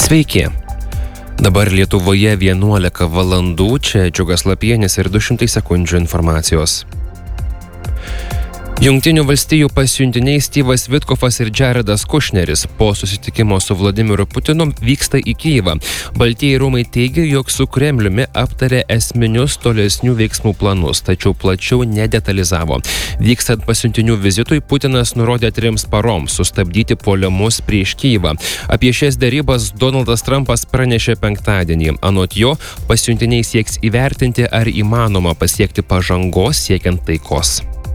Sveiki. Dabar Lietuvoje 11 valandų, čia Džiugas Lapienis ir 200 sekundžių informacijos. Jungtinių valstijų pasiuntiniai Styvas Vitkofas ir Jaredas Kušneris po susitikimo su Vladimiru Putinu vyksta į Kyjivą. Baltieji rūmai teigia, jog su Kremliumi aptarė esminius tolesnių veiksmų planus, tačiau plačiau nedetalizavo. Vykstant pasiuntinių vizitui, Putinas nurodė 3 paroms sustabdyti puolimus prieš Kyjivą. Apie šias derybas Donaldas Trumpas pranešė penktadienį. Anot jo, pasiuntiniai sieks įvertinti, ar įmanoma pasiekti pažangos siekiant taikos.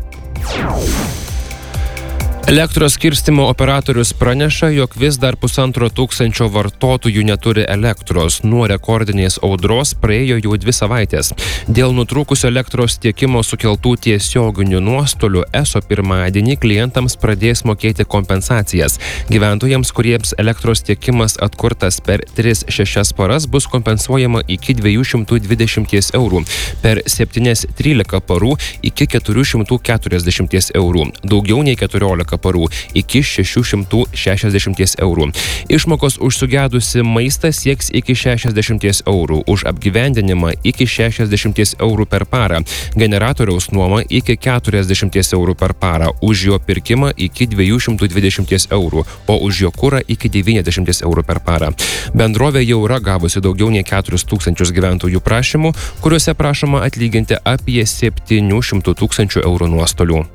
Elektros skirstymo operatorius praneša, jog vis dar 1500 vartotojų neturi elektros. Nuo rekordinės audros praėjo jau 2 savaitės. Dėl nutrūkusio elektros tiekimo sukeltų tiesioginių nuostolių ESO pirmadienį klientams pradės mokėti kompensacijas. Gyventojams, kuriems elektros tiekimas atkurtas per 3-6 paras, bus kompensuojama iki 220 eurų, per 7-13 parų iki 440 eurų, daugiau nei 14 parų iki 660 eurų. Išmokos už sugedusi maistą sieks iki 60 eurų, už apgyvendinimą iki 60 eurų per parą, generatoriaus nuomą iki 40 eurų per parą, už jo pirkimą iki 220 eurų, o už jo kurą iki 90 eurų per parą. Bendrovė jau yra gavusi daugiau nei 4000 gyventojų prašymų, kuriuose prašoma atlyginti apie 700 000 eurų nuostolių.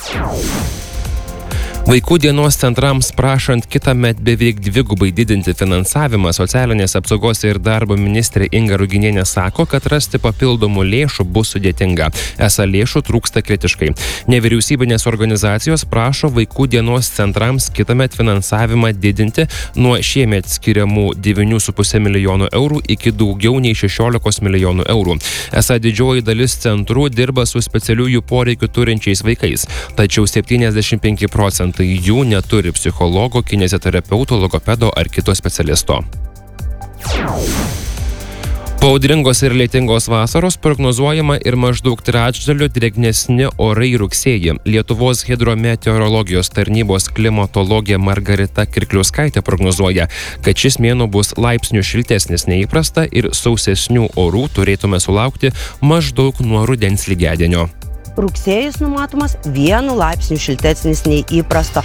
Vaikų dienos centrams prašant kitąmet beveik 2 didinti finansavimą, socialinės apsaugos ir darbo ministrė Inga Ruginienė sako, kad rasti papildomų lėšų bus sudėtinga. Esą lėšų trūksta kritiškai. Nevyriausybinės organizacijos prašo vaikų dienos centrams kitąmet finansavimą didinti nuo šiemet skiriamų 9,5 milijonų eurų iki daugiau nei 16 milijonų eurų. Esą didžioji dalis centrų dirba su specialiųjų poreikių turinčiais vaikais, tačiau 75% jų neturi psichologo, kineziterapeuto, logopedo ar kito specialisto. Po audringos ir lietingos vasaros prognozuojama ir maždaug trečdaliu drėgnesni orai rugsėjį. Lietuvos hidrometeorologijos tarnybos klimatologė Margarita Kirkliauskaitė prognozuoja, kad šis mėnuo bus laipsniu šiltesnis nei įprasta ir sausesnių orų turėtume sulaukti maždaug nuo rudens lygiadienio. Rugsėjis numatomas 1 laipsniu šiltesnis nei įprasta,